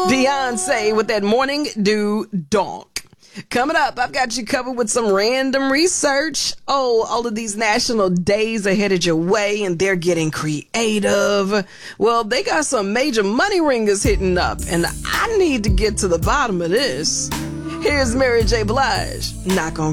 Beyonce with that Morning Dew Donk. Coming up, I've got you covered with some random research. Oh, all of these national days are headed your way and they're getting creative. Well, they got some major money ringers hitting up and I need to get to the bottom of this. Here's Mary J. Blige, Knock on